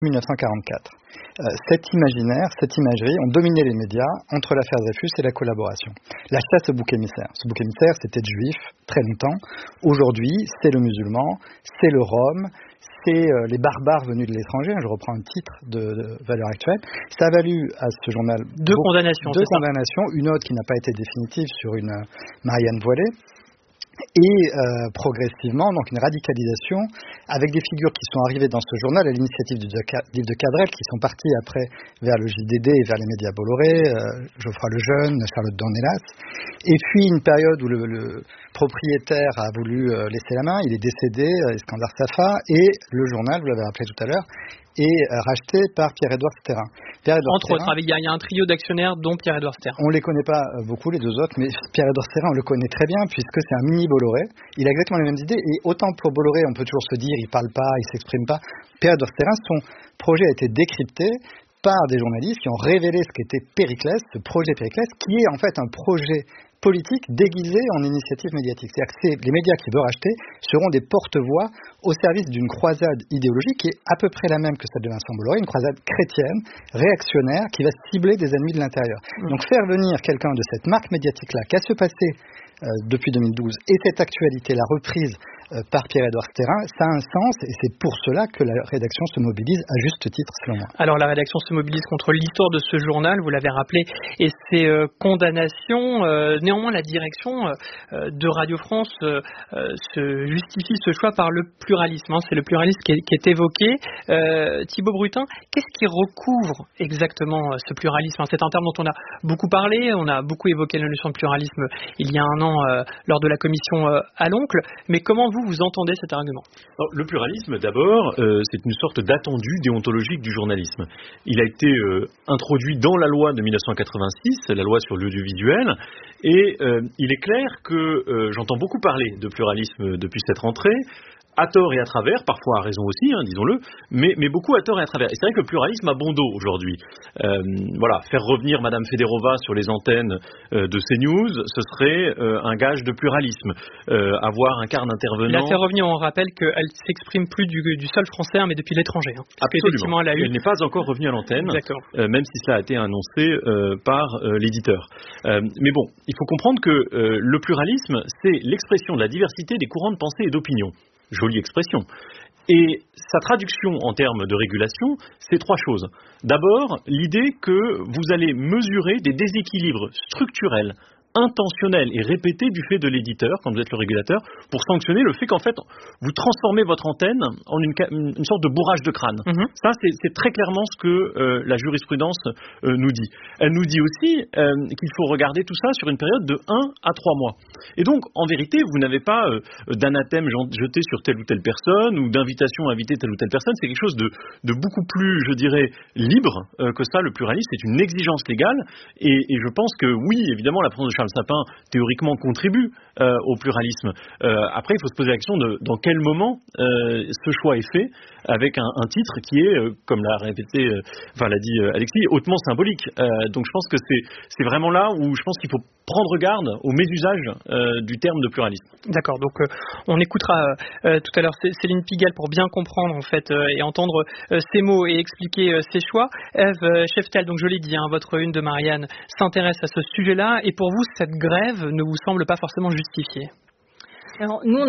1944. Cet imaginaire, cette imagerie ont dominé les médias entre l'affaire Dreyfus et la collaboration. La chasse au bouc émissaire. Ce bouc émissaire, c'était le juif, très longtemps. Aujourd'hui, c'est le musulman, c'est le rom, c'est les barbares venus de l'étranger. Je reprends un titre de Valeurs Actuelles. Ça a valu à ce journal deux condamnations. Une autre qui n'a pas été définitive sur une Marianne Voilée. Et progressivement, donc une radicalisation avec des figures qui sont arrivées dans ce journal à l'initiative d'Yves de Cadrel, qui sont partis après vers le JDD et vers les médias Bolloré, Geoffroy Lejeune, Charlotte Dornelas. Et puis une période où le propriétaire a voulu laisser la main, il est décédé, Iskandar Safa, et le journal, vous l'avez rappelé tout à l'heure, est racheté par Pierre-Édouard Sterrin. Entre autres, il y a un trio d'actionnaires dont Pierre-Édouard Sterrin. On ne les connaît pas beaucoup, les deux autres, mais Pierre-Édouard Sterrin, on le connaît très bien, puisque c'est un mini Bolloré. Il a exactement les mêmes idées, et autant pour Bolloré, on peut toujours se dire, il ne parle pas, il ne s'exprime pas. Pierre-Édouard Sterrin, son projet a été décrypté par des journalistes qui ont révélé ce qu'était Périclès, ce projet Périclès, qui est en fait un projet politique déguisé en initiative médiatique. C'est-à-dire que les médias qui veulent racheter seront des porte-voix au service d'une croisade idéologique qui est à peu près la même que celle de Vincent Bolloré, une croisade chrétienne, réactionnaire, qui va cibler des ennemis de l'intérieur. Donc faire venir quelqu'un de cette marque médiatique-là, qui a se passé depuis 2012, et cette actualité, la reprise par Pierre-Édouard Sterrin, ça a un sens, et c'est pour cela que la rédaction se mobilise à juste titre, selon moi. Alors la rédaction se mobilise contre l'histoire de ce journal, vous l'avez rappelé, et ses condamnations. Néanmoins, la direction de Radio France se justifie ce choix par le pluralisme. C'est le pluralisme qui est évoqué. Thibaut Brutin, qu'est-ce qui recouvre exactement ce pluralisme? C'est un terme dont on a beaucoup parlé, on a beaucoup évoqué la notion de pluralisme il y a un an lors de la commission à l'oncle, mais comment vous entendez cet argument? Alors, le pluralisme, d'abord, c'est une sorte d'attendu déontologique du journalisme. Il a été introduit dans la loi de 1986, la loi sur l'audiovisuel, et il est clair que j'entends beaucoup parler de pluralisme depuis cette rentrée, à tort et à travers, parfois à raison aussi, disons-le, mais beaucoup à tort et à travers. Et c'est vrai que le pluralisme a bon dos aujourd'hui. Faire revenir Madame Federova sur les antennes de CNews, ce serait un gage de pluralisme. Avoir un quart d'intervenant... La faire revenir, on rappelle qu'elle ne s'exprime plus du sol français, mais depuis l'étranger. Absolument. Elle n'est pas encore revenue à l'antenne, même si cela a été annoncé par l'éditeur. Mais bon, il faut comprendre que le pluralisme, c'est l'expression de la diversité des courants de pensée et d'opinion. Jolie expression. Et sa traduction en termes de régulation, c'est trois choses. D'abord, l'idée que vous allez mesurer des déséquilibres structurels, intentionnel et répété du fait de l'éditeur, quand vous êtes le régulateur, pour sanctionner le fait qu'en fait, vous transformez votre antenne en une sorte de bourrage de crâne. Ça, c'est très clairement ce que la jurisprudence nous dit. Elle nous dit aussi qu'il faut regarder tout ça sur une période de 1 à 3 mois. Et donc, en vérité, vous n'avez pas d'anathème jeté sur telle ou telle personne ou d'invitation à inviter telle ou telle personne. C'est quelque chose de beaucoup plus, je dirais, libre que ça. Le pluralisme, c'est une exigence légale. Et je pense que, oui, évidemment, la présence de Charles Sapin, théoriquement, contribue au pluralisme. Après, il faut se poser la question de dans quel moment ce choix est fait, avec un titre qui est, comme l'a répété, l'a dit Alexis, hautement symbolique. Donc je pense que c'est vraiment là où je pense qu'il faut prendre garde au mésusage du terme de pluralisme. D'accord, donc on écoutera tout à l'heure Céline Pigalle pour bien comprendre en fait et entendre ces mots et expliquer ses choix. Ève Cheftel, donc je l'ai dit, votre une de Marianne s'intéresse à ce sujet-là, et pour vous cette grève ne vous semble pas forcément justifiée? Alors, nous,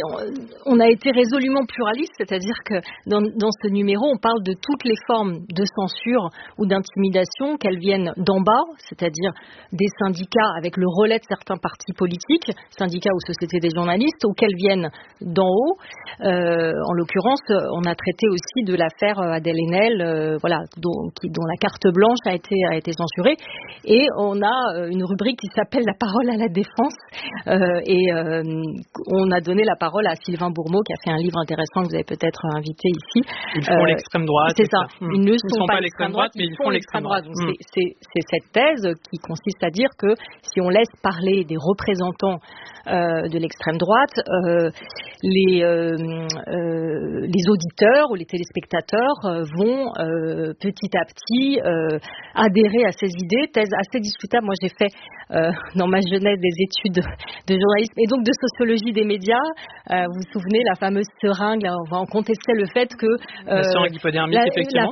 on a été résolument pluraliste, c'est-à-dire que dans ce numéro, on parle de toutes les formes de censure ou d'intimidation, qu'elles viennent d'en bas, c'est-à-dire des syndicats avec le relais de certains partis politiques, syndicats ou sociétés des journalistes, ou qu'elles viennent d'en haut. En l'occurrence, on a traité aussi de l'affaire Adèle Haenel, dont la carte blanche a été censurée. Et on a une rubrique qui s'appelle La parole à la défense. On a donné la parole à Sylvain Bourmeau, qui a fait un livre intéressant que vous avez peut-être invité ici. Ils font l'extrême droite. C'est ça. Ils ne sont pas l'extrême droite, mais ils font l'extrême droite. Donc c'est cette thèse qui consiste à dire que si on laisse parler des représentants de l'extrême droite, les auditeurs ou les téléspectateurs vont petit à petit adhérer à ces idées. Thèse assez discutable. Moi, j'ai fait dans ma jeunesse des études de journalisme et donc de sociologie des médias. Vous vous souvenez, la fameuse seringue, on contestait le fait que la seringue hypodermique, effectivement.